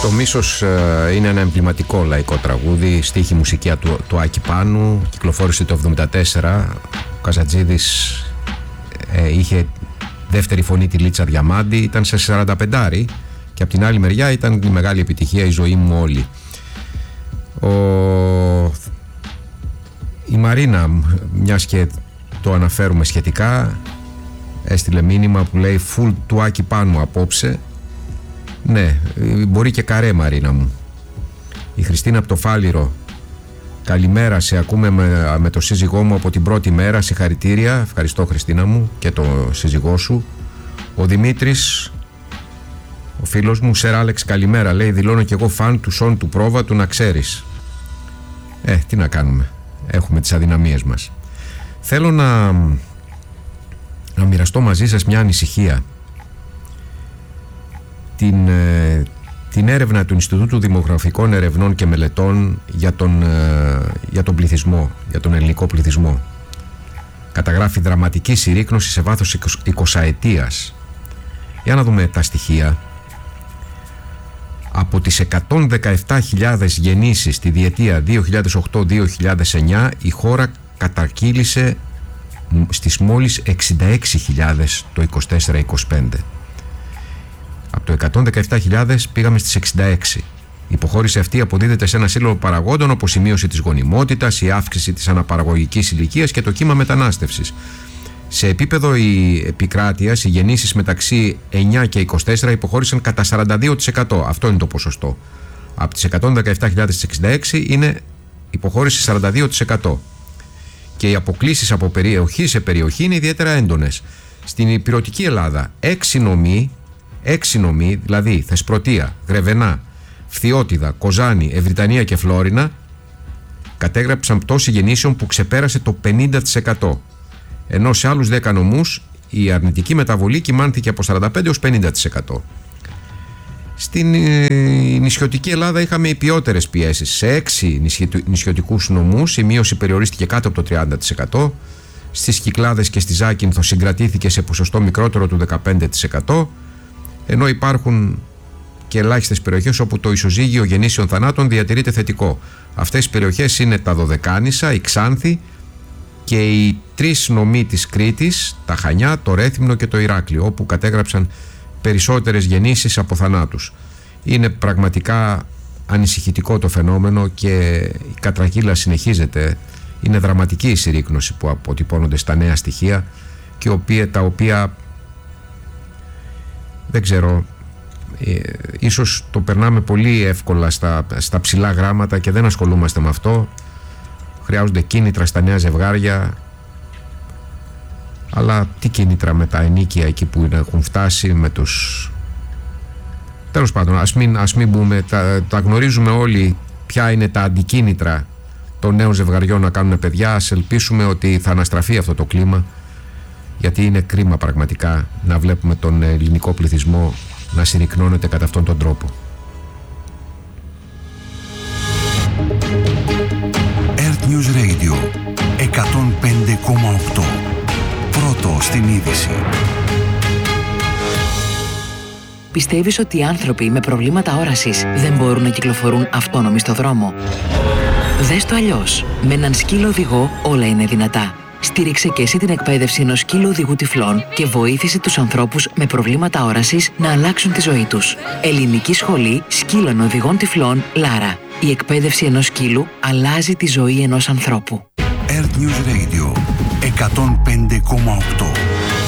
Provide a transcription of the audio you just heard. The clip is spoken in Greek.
Το Μίσος είναι ένα εμβληματικό λαϊκό τραγούδι, στίχη μουσική του Άκη Πάνου, κυκλοφόρησε το 1974. Ο Καζατζίδης είχε δεύτερη φωνή τη Λίτσα Διαμάντη, ήταν σε 45 και από την άλλη μεριά ήταν η μεγάλη επιτυχία «Η ζωή μου όλη». Η Μαρίνα, μιας και το αναφέρουμε σχετικά, έστειλε μήνυμα που λέει «Φουλ του Άκη Πάνου απόψε». Ναι, μπορεί και καρέ, Μαρίνα μου. Η Χριστίνα από το Φάληρο, καλημέρα, σε ακούμε με το σύζυγό μου από την πρώτη μέρα, συγχαρητήρια. Ευχαριστώ, Χριστίνα μου, και το σύζυγό σου. Ο Δημήτρης, ο φίλος μου, Σερ Άλεξ, καλημέρα, λέει, δηλώνω και εγώ φαν του Σον του Πρόβατου, να ξέρεις. Τι να κάνουμε, έχουμε τις αδυναμίες μας. Θέλω να μοιραστώ μαζί σας μια ανησυχία. Την έρευνα του Ινστιτούτου Δημογραφικών Ερευνών και Μελετών για τον πληθυσμό, για τον ελληνικό πληθυσμό. Καταγράφει δραματική συρρίκνωση σε βάθος 20 ετίας. Για να δούμε τα στοιχεία. Από τις 117.000 γεννήσεις στη διετία 2008-2009, η χώρα κατακύλησε στις μόλις 66.000 το 24-25. Από το 117.000 πήγαμε στις 66. Η υποχώρηση αυτή αποδίδεται σε ένα σύνολο παραγόντων, όπως η μείωση της γονιμότητας, η αύξηση της αναπαραγωγικής ηλικίας και το κύμα μετανάστευσης. Σε επίπεδο επικράτειας, οι γεννήσεις μεταξύ 9 και 24 υποχώρησαν κατά 42%. Αυτό είναι το ποσοστό. Από τις 117.000 στις 66 είναι υποχώρηση 42%. Και οι αποκλίσεις από περιοχή σε περιοχή είναι ιδιαίτερα έντονες. Στην ηπειρωτική Ελλάδα, 6 νομοί, δηλαδή Θεσπρωτεία, Γρεβενά, Φθιώτιδα, Κοζάνη, Ευρυτανία και Φλόρινα, κατέγραψαν πτώση γεννήσεων που ξεπέρασε το 50%. Ενώ σε άλλους 10 νομούς η αρνητική μεταβολή κυμάνθηκε από 45% έως 50%. Στην νησιωτική Ελλάδα είχαμε υπιότερες πιέσεις. Σε 6 νησιωτικούς νομούς η μείωση περιορίστηκε κάτω από το 30%. Στις Κυκλάδες και στη Ζάκυνθο συγκρατήθηκε σε ποσοστό μικρότερο του 15%. Ενώ υπάρχουν και ελάχιστες περιοχές όπου το ισοζύγιο γεννήσεων θανάτων διατηρείται θετικό. Αυτές οι περιοχές είναι τα Δωδεκάνησα, η Ξάνθη και οι 3 νομοί της Κρήτης, τα Χανιά, το Ρέθυμνο και το Ηράκλειο, όπου κατέγραψαν περισσότερες γεννήσεις από θανάτους. Είναι πραγματικά ανησυχητικό το φαινόμενο και η κατρακύλα συνεχίζεται. Είναι δραματική η συρρίκνωση που αποτυπώνονται στα νέα στοιχεία και τα οποία δεν ξέρω, ίσως το περνάμε πολύ εύκολα στα ψηλά γράμματα και δεν ασχολούμαστε με αυτό. Χρειάζονται κίνητρα στα νέα ζευγάρια, αλλά τι κίνητρα με τα ενίκια εκεί που έχουν φτάσει, με τους... Τέλος πάντων, ας μην μπούμε, τα γνωρίζουμε όλοι ποια είναι τα αντικίνητρα των νέων ζευγαριών να κάνουν παιδιά. Ας ελπίσουμε ότι θα αναστραφεί αυτό το κλίμα, γιατί είναι κρίμα πραγματικά να βλέπουμε τον ελληνικό πληθυσμό να συρρικνώνεται κατά αυτόν τον τρόπο. Earth News Radio 105,8. Πρώτο στην είδηση. Πιστεύεις ότι οι άνθρωποι με προβλήματα όρασης δεν μπορούν να κυκλοφορούν αυτόνομοι στο δρόμο? Δες το αλλιώς. Με έναν σκύλο οδηγό όλα είναι δυνατά. Στήριξε και εσύ την εκπαίδευση ενός σκύλου οδηγού τυφλών και βοήθησε τους ανθρώπους με προβλήματα όρασης να αλλάξουν τη ζωή τους. Ελληνική Σχολή Σκύλων Οδηγών Τυφλών Λάρα. Η εκπαίδευση ενός σκύλου αλλάζει τη ζωή ενός ανθρώπου. Earth News Radio 105,8.